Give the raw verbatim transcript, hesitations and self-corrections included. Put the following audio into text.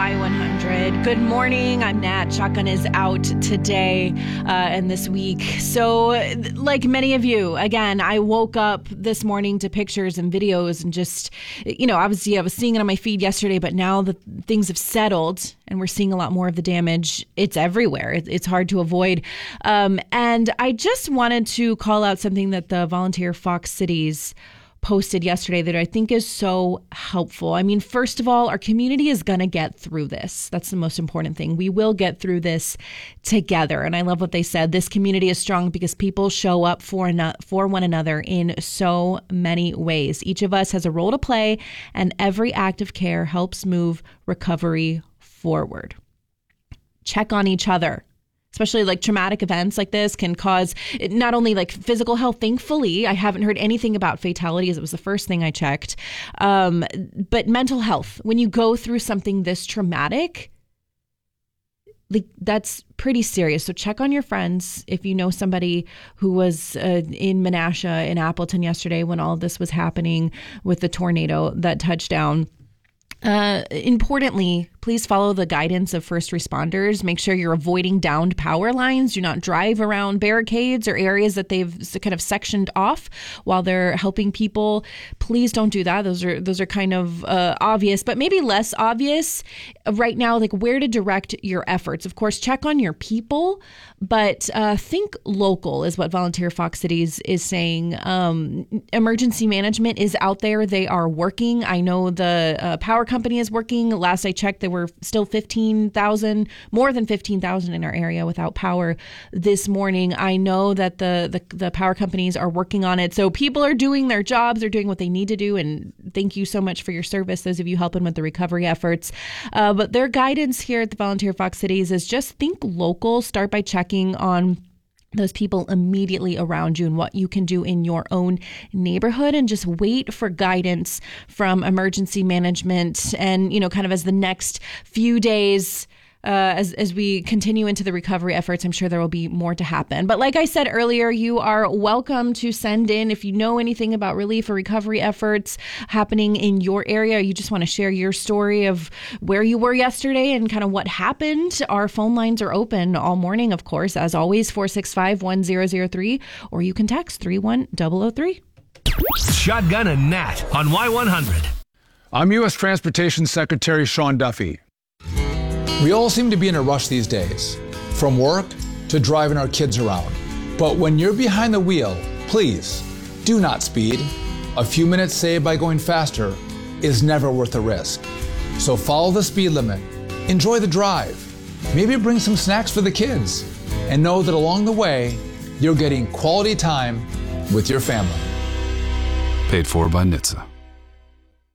Y one hundred. Good morning. I'm Nat. Shotgun is out today uh, and this week. So, like many of you, again, I woke up this morning to pictures and videos and just, you know, obviously I was seeing it on my feed yesterday, but now that things have settled and we're seeing a lot more of the damage, it's everywhere. It's hard to avoid. Um, and I just wanted to call out something that the volunteer Fox Cities posted yesterday that I think is so helpful. I mean, first of all, our community is going to get through this. That's the most important thing. We will get through this together. And I love what they said. This community is strong because people show up for an- for one another in so many ways. Each of us has a role to play, and every act of care helps move recovery forward. Check on each other. Especially like traumatic events like this can cause not only like physical health. Thankfully, I haven't heard anything about fatalities. It was the first thing I checked. Um, but mental health, when you go through something this traumatic, like that's pretty serious. So check on your friends. If you know somebody who was uh, in Menasha in Appleton yesterday when all of this was happening with the tornado that touched down. Uh, importantly, please follow the guidance of first responders. Make sure you're avoiding downed power lines. Do not drive around barricades or areas that they've kind of sectioned off while they're helping people. Please don't do that. Those are those are kind of uh, obvious, but maybe less obvious right now, like where to direct your efforts. Of course, check on your people, but uh, think local is what Volunteer Fox Cities is saying. Um, emergency management is out there. They are working. I know the uh, power company is working. Last I checked, there were still fifteen thousand, more than fifteen thousand in our area without power this morning. I know that the, the the power companies are working on it. So people are doing their jobs. They're doing what they need to do. And thank you so much for your service, those of you helping with the recovery efforts. Uh, but their guidance here at the Volunteer Fox Cities is just think local. Start by checking on those people immediately around you and what you can do in your own neighborhood, and just wait for guidance from emergency management. And, you know, kind of as the next few days, uh, as, as we continue into the recovery efforts, I'm sure there will be more to happen. But like I said earlier, you are welcome to send in if you know anything about relief or recovery efforts happening in your area. You just want to share your story of where you were yesterday and kind of what happened. Our phone lines are open all morning, of course, as always, four six five, one zero zero three, or you can text three one zero zero three. Shotgun and Nat on Y one hundred. I'm U S Transportation Secretary Sean Duffy. We all seem to be in a rush these days, from work to driving our kids around. But when you're behind the wheel, please do not speed. A few minutes saved by going faster is never worth the risk. So follow the speed limit, enjoy the drive, maybe bring some snacks for the kids, and know that along the way, you're getting quality time with your family. Paid for by N H T S A.